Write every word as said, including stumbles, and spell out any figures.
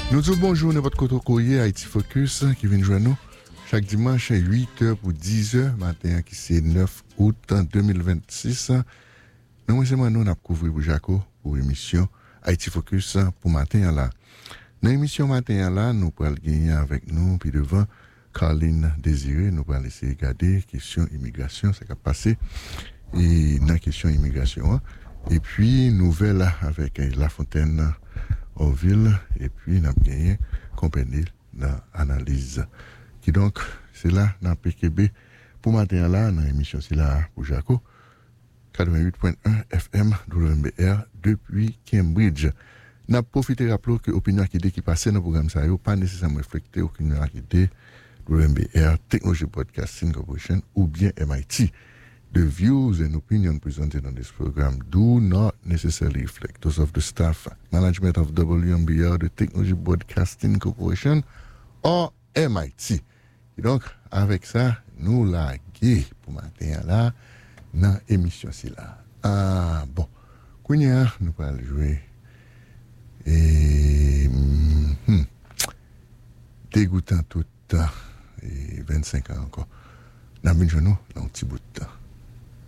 Nous disons bonjour à votre côté Haïti Focus qui vient joindre nous chaque dimanche à huit heures pour dix heures matin qui c'est neuf août deux mille vingt-six. Nous c'est moi nous n'a couvrir pour Jaco pour émission Haïti Focus pour matin là. Dans l'émission matin là, nous pourrons gagner avec nous puis devant Caroline Désiré, nous pourrons laisser regarder question immigration ça qui a passé et dans question immigration et puis nouvelle avec La Fontaine en ville et puis n'a gagné compagnie dans analyse qui donc c'est là dans P K B pour matin là dans émission c'est là pour Jaco quatre-vingt-huit point un F M W M B R depuis Cambridge. N'a profité rappeler que opinion qui dit qui passait dans programme ça yo pas nécessairement refléter aucune activité W M B R Technology Broadcasting Corporation ou bien M I T. The views and opinions presented on this program do not necessarily reflect those of the staff, management of W M B R, the Technology Broadcasting Corporation, or M I T. Et donc, avec ça, nous la gué pour matin là, dans l'émission c'est là. Ah, bon. Kounia, nous allons jouer. Et, hmm, dégoûtant tout le temps. Et vingt-cinq ans encore. Nous avons joué nous dans un petit bout de temps.